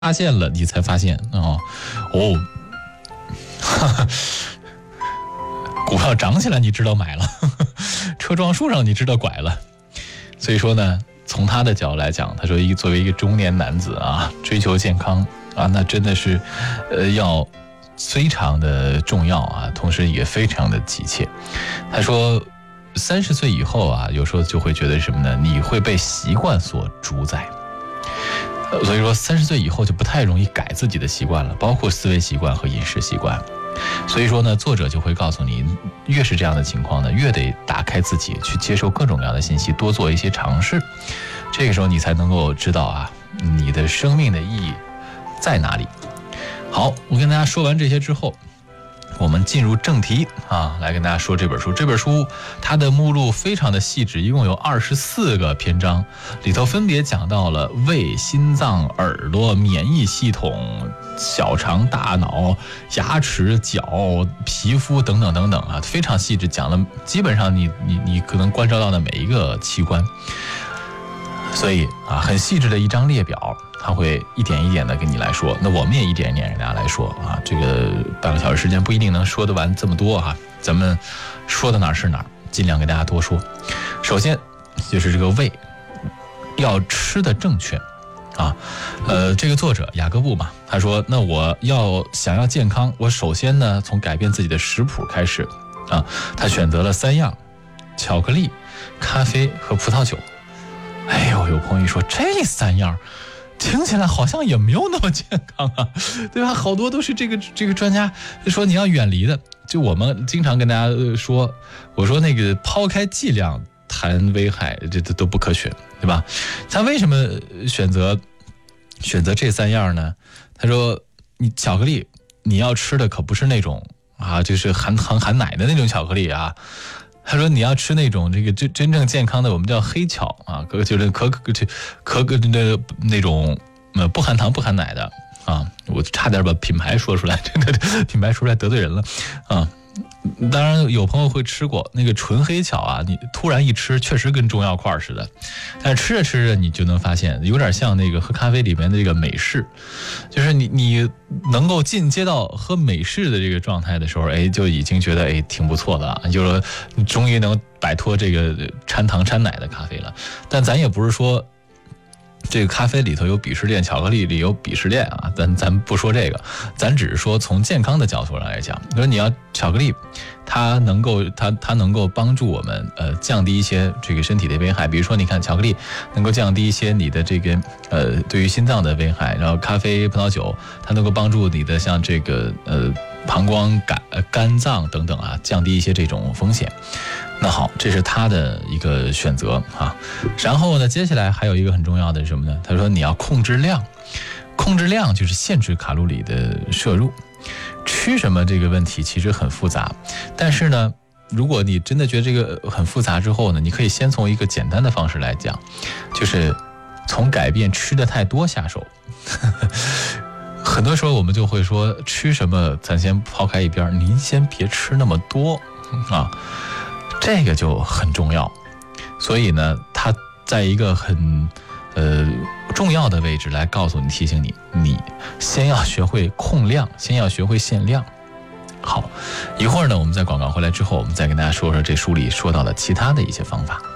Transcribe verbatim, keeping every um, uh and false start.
发现了，你才发现哦哦，哈哈，股票涨起来你知道买了，呵呵，车撞树上你知道拐了。所以说呢，从他的角度来讲，他说一作为一个中年男子啊，追求健康啊，那真的是呃要非常的重要啊，同时也非常的急切。他说三十岁以后啊，有时候就会觉得什么呢？你会被习惯所主宰。所以说三十岁以后就不太容易改自己的习惯了，包括思维习惯和饮食习惯。所以说呢，作者就会告诉你，越是这样的情况呢，越得打开自己，去接受各种各样的信息，多做一些尝试。这个时候你才能够知道啊，你的生命的意义在哪里。好，我跟大家说完这些之后，我们进入正题啊，来跟大家说这本书。这本书它的目录非常的细致，一共有二十四个篇章，里头分别讲到了胃、心脏、耳朵、免疫系统、小肠、大脑、牙齿、脚、皮肤等等等等啊，非常细致，讲了基本上你你你可能关照到的每一个器官。所以啊，很细致的一张列表，他会一点一点的跟你来说。那我们也一点一点跟大家来说啊，这个半个小时时间不一定能说得完这么多哈，咱们说到哪儿是哪儿，尽量给大家多说。首先就是这个胃要吃的正确啊，呃，这个作者雅各布嘛，他说，那我要想要健康，我首先呢从改变自己的食谱开始啊，他选择了三样：巧克力、咖啡和葡萄酒。哎呦，有朋友说这三样听起来好像也没有那么健康啊，对吧？好多都是这个这个专家说你要远离的。就我们经常跟大家说，我说那个抛开剂量谈危害，这这都不科学，对吧？他为什么选择选择这三样呢？他说，你巧克力你要吃的可不是那种啊，就是含含含奶的那种巧克力啊。他说你要吃那种这个真真正健康的，我们叫黑巧啊，就是可可可可那那种呃不含糖不含奶的啊，我差点把品牌说出来，真的品牌说出来得罪人了啊。当然有朋友会吃过那个纯黑巧啊，你突然一吃确实跟中药块似的，但是吃着吃着你就能发现有点像那个喝咖啡里面的这个美式，就是你你能够进阶到喝美式的这个状态的时候，哎，就已经觉得哎挺不错的了，就是终于能摆脱这个掺糖掺奶的咖啡了。但咱也不是说这个咖啡里头有鄙视链，巧克力里有鄙视链啊，咱咱不说这个，咱只是说从健康的角度上来讲，比如你要巧克力，它能够它它能够帮助我们呃降低一些这个身体的危害，比如说你看巧克力能够降低一些你的这个呃对于心脏的危害，然后咖啡、葡萄酒它能够帮助你的像这个呃膀胱、肝肝脏等等啊，降低一些这种风险。那好，这是他的一个选择啊。然后呢，接下来还有一个很重要的是什么呢？他说你要控制量，控制量就是限制卡路里的摄入。吃什么这个问题其实很复杂，但是呢，如果你真的觉得这个很复杂之后呢，你可以先从一个简单的方式来讲，就是从改变吃的太多下手。很多时候我们就会说吃什么咱先抛开一边，您先别吃那么多啊。这个就很重要，所以呢，他在一个很呃重要的位置来告诉你、提醒你，你先要学会控量，先要学会限量。好，一会儿呢，我们在广告回来之后，我们再跟大家说说这书里说到的其他的一些方法。